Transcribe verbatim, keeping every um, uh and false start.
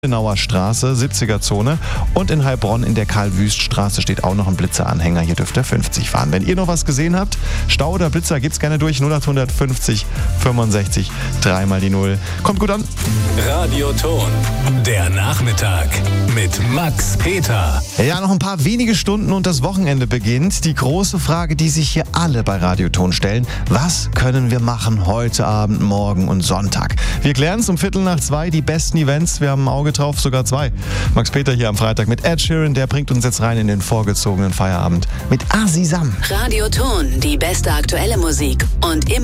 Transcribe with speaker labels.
Speaker 1: Genauer Straße, siebziger Zone, und in Heilbronn in der Karl-Wüst-Straße steht auch noch ein Blitzeranhänger. Hier dürft ihr fünfzig fahren. Wenn ihr noch was gesehen habt, Stau oder Blitzer, gibt's gerne durch. null acht fünfzig fünfundsechzig, dreimal die Null. Kommt gut an.
Speaker 2: Radioton, der Nachmittag mit Max Peter.
Speaker 1: Ja, noch ein paar wenige Stunden und das Wochenende beginnt. Die große Frage, die sich hier alle bei Radioton stellen: Was können wir machen heute Abend, morgen und Sonntag? Wir klären es um Viertel nach zwei, die besten Events. Wir haben ein Auge drauf, sogar zwei. Max Peter hier am Freitag mit Ed Sheeran, der bringt uns jetzt rein in den vorgezogenen Feierabend mit Asisam.
Speaker 3: Radioton, die beste aktuelle Musik und immer